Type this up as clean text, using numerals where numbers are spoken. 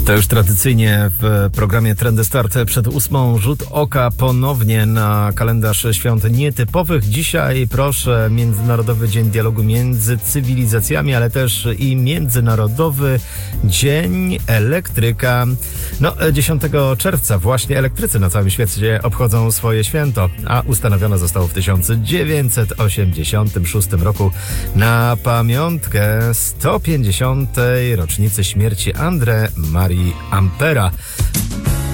To już tradycyjnie w programie Trendy Start przed 8 rzut oka ponownie na kalendarz świąt nietypowych. Dzisiaj proszę Międzynarodowy Dzień Dialogu między Cywilizacjami, ale też i Międzynarodowy Dzień Elektryka. 10 czerwca właśnie elektrycy na całym świecie obchodzą swoje święto, a ustanowione zostało w 1986 roku na pamiątkę 150. rocznicy śmierci André Marie Ampera.